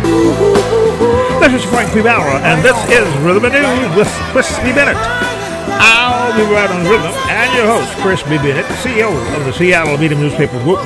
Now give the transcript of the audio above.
This is Frank P. Bauer, and this is Rhythm and News with Chris B. Bennett. I'll be right on Rhythm, and your host, Chris B. Bennett, CEO of the Seattle Medium Newspaper Group,